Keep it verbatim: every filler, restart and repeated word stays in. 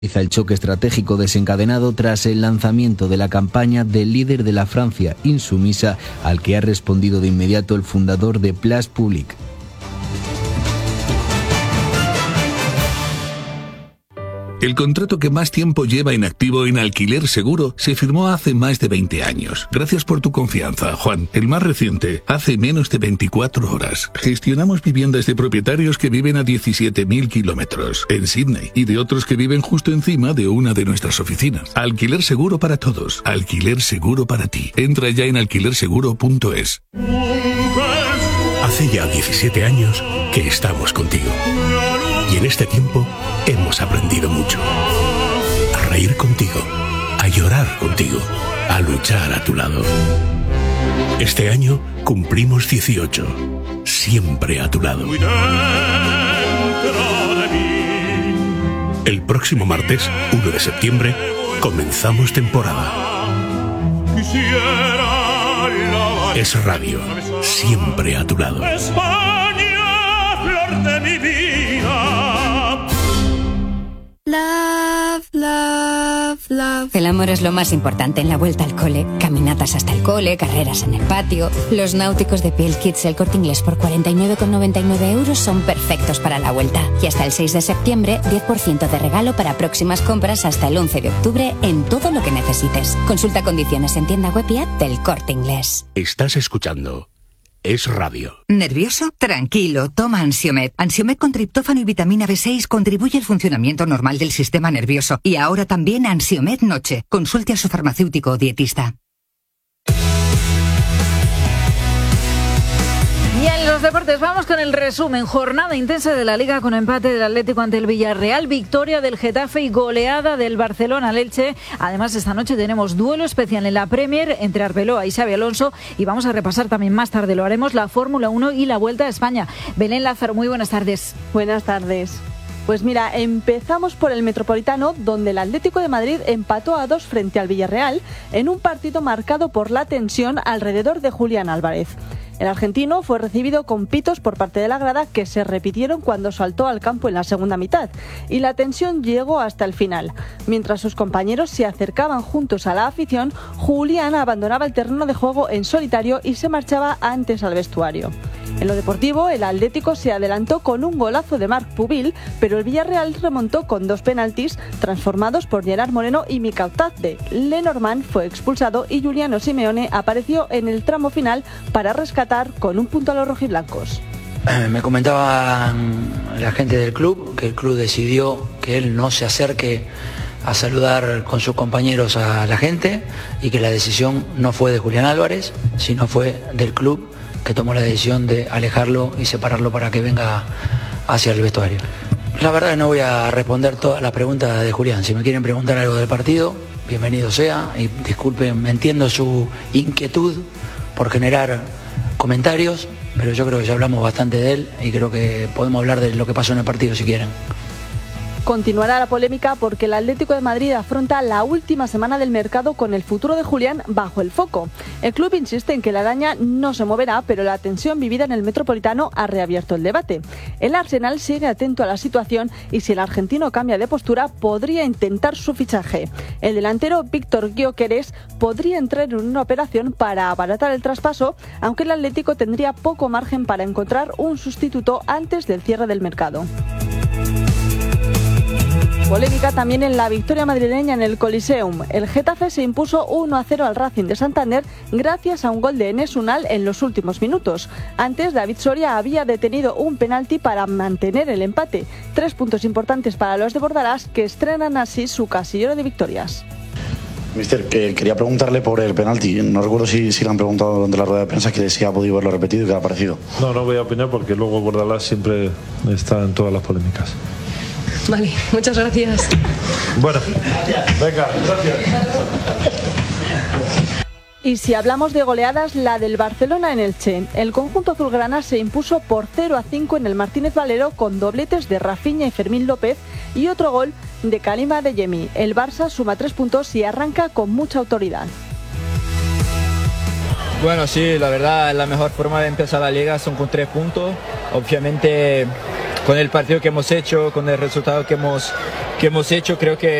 El choque estratégico desencadenado tras el lanzamiento de la campaña del líder de la Francia insumisa, al que ha respondido de inmediato el fundador de Place Publique. El contrato que más tiempo lleva en activo en Alquiler Seguro se firmó hace más de veinte años. Gracias por tu confianza, Juan. El más reciente, hace menos de veinticuatro horas. Gestionamos viviendas de propietarios que viven a diecisiete mil kilómetros en Sydney y de otros que viven justo encima de una de nuestras oficinas. Alquiler Seguro para todos. Alquiler Seguro para ti. Entra ya en alquiler seguro punto es. Hace ya diecisiete años que estamos contigo. Y en este tiempo hemos aprendido mucho. A reír contigo, a llorar contigo, a luchar a tu lado. Este año cumplimos dieciocho, siempre a tu lado. El próximo martes, uno de septiembre, comenzamos temporada. Es Radio, siempre a tu lado. España, flor de mi vida. Love, love, love. El amor es lo más importante en la vuelta al cole. Caminatas hasta el cole, carreras en el patio. Los náuticos de Piel Kids El Corte Inglés por cuarenta y nueve con noventa y nueve euros son perfectos para la vuelta. Y hasta el seis de septiembre, diez por ciento de regalo para próximas compras hasta el once de octubre en todo lo que necesites. Consulta condiciones en tienda web y app del Corte Inglés. Estás escuchando Es Radio. ¿Nervioso? Tranquilo, toma Ansiomed. Ansiomed con triptófano y vitamina B seis contribuye al funcionamiento normal del sistema nervioso. Y ahora también Ansiomed Noche. Consulte a su farmacéutico o dietista. Y en los deportes vamos con el resumen. Jornada intensa de la Liga con empate del Atlético ante el Villarreal, victoria del Getafe y goleada del Barcelona al Elche. Además, esta noche tenemos duelo especial en la Premier entre Arbeloa y Xabi Alonso y vamos a repasar también más tarde, lo haremos, la Fórmula uno y la Vuelta a España. Belén Lázaro, muy buenas tardes. Buenas tardes. Pues mira, empezamos por el Metropolitano, donde el Atlético de Madrid empató a dos frente al Villarreal en un partido marcado por la tensión alrededor de Julián Álvarez. El argentino fue recibido con pitos por parte de la grada que se repitieron cuando saltó al campo en la segunda mitad y la tensión llegó hasta el final. Mientras sus compañeros se acercaban juntos a la afición, Julián abandonaba el terreno de juego en solitario y se marchaba antes al vestuario. En lo deportivo, el Atlético se adelantó con un golazo de Marc Pubil, pero el Villarreal remontó con dos penaltis transformados por Gerard Moreno y Mika Oktazde. Lenormand fue expulsado y Giuliano Simeone apareció en el tramo final para rescatar con un punto a los rojiblancos. Me comentaba la gente del club que el club decidió que él no se acerque a saludar con sus compañeros a la gente y que la decisión no fue de Julián Álvarez, sino fue del club, que tomó la decisión de alejarlo y separarlo para que venga hacia el vestuario. La verdad es que no voy a responder todas las preguntas de Julián. Si me quieren preguntar algo del partido, bienvenido sea. Y disculpen, entiendo su inquietud por generar comentarios, pero yo creo que ya hablamos bastante de él y creo que podemos hablar de lo que pasó en el partido si quieren. Continuará la polémica porque el Atlético de Madrid afronta la última semana del mercado con el futuro de Julián bajo el foco. El club insiste en que la araña no se moverá, pero la tensión vivida en el Metropolitano ha reabierto el debate. El Arsenal sigue atento a la situación y si el argentino cambia de postura, podría intentar su fichaje. El delantero Víctor Gyökeres podría entrar en una operación para abaratar el traspaso, aunque el Atlético tendría poco margen para encontrar un sustituto antes del cierre del mercado. Polémica también en la victoria madrileña en el Coliseum. El Getafe se impuso uno a cero al Racing de Santander gracias a un gol de Enes Unal en los últimos minutos. Antes, David Soria había detenido un penalti para mantener el empate. Tres puntos importantes para los de Bordalás, que estrenan así su casillero de victorias. Mister, que quería preguntarle por el penalti. No recuerdo si, si le han preguntado durante la rueda de prensa que si ha podido verlo repetido y qué ha parecido. No, no voy a opinar porque luego Bordalás siempre está en todas las polémicas. Vale, muchas gracias. Bueno, venga, gracias. Y si hablamos de goleadas, la del Barcelona en Elche. El conjunto azulgrana se impuso por cero a cinco en el Martínez Valero con dobletes de Rafinha y Fermín López y otro gol de Karim Adeyemi. El Barça suma tres puntos y arranca con mucha autoridad. Bueno, sí, la verdad, la mejor forma de empezar la liga son con tres puntos. Obviamente con el partido que hemos hecho, con el resultado que hemos, que hemos hecho, creo que